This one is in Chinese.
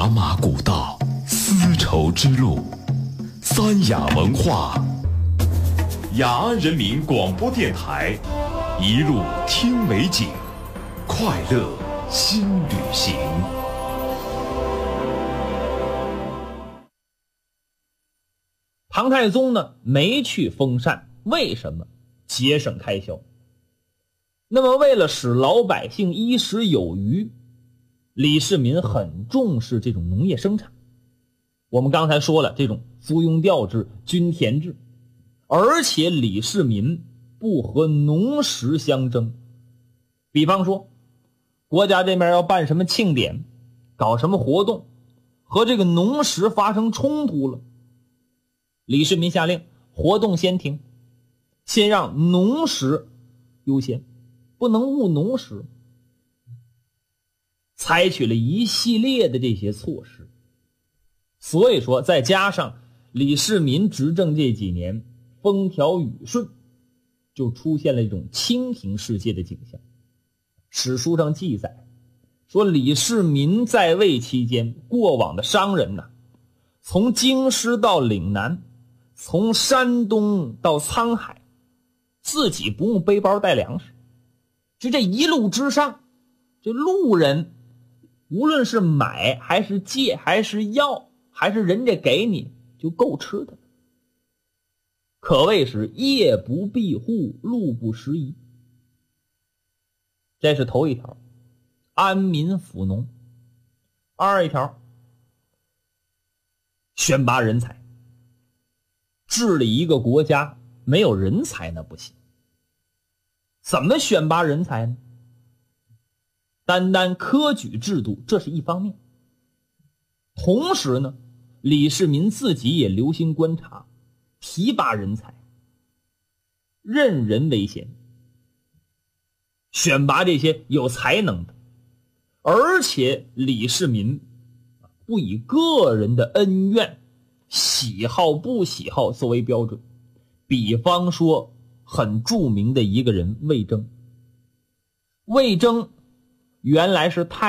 茶马古道，丝绸之路，三雅文化，雅安人民广播电台，一路听美景，快乐新旅行。 唐太宗呢没去封禅，为什么？节省开销。那么为了使老百姓衣食有余，李世民很重视这种农业生产。我们刚才说了，这种租庸调制、均田制，而且李世民不和农时相争。比方说国家这边要办什么庆典，搞什么活动，和这个农时发生冲突了，李世民下令活动先停，先让农时优先，不能误农时，采取了一系列的这些措施。所以说再加上李世民执政这几年风调雨顺，就出现了一种清平世界的景象。史书上记载说，李世民在位期间，过往的商人呢，从京师到岭南，从山东到沧海，自己不用背包带粮食，就这一路之上，这路人无论是买还是借还是要还是人家给你，就够吃的，可谓是夜不闭户，路不拾遗。这是头一条，安民抚农。二一条，选拔人才。治理一个国家没有人才那不行。怎么选拔人才呢？单单科举制度这是一方面，同时呢，李世民自己也留心观察，提拔人才，任人唯贤，选拔这些有才能的。而且李世民不以个人的恩怨、喜好不喜好作为标准。比方说很著名的一个人魏征。魏征原来是